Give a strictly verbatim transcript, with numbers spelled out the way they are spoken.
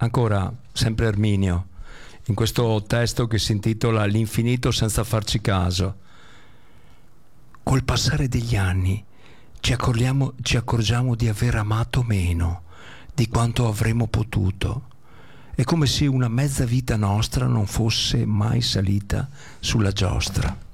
Ancora, sempre Erminio, in questo testo che si intitola L'infinito senza farci caso. Col passare degli anni ci accorgiamo, ci accorgiamo di aver amato meno di quanto avremmo potuto. È come se una mezza vita nostra non fosse mai salita sulla giostra.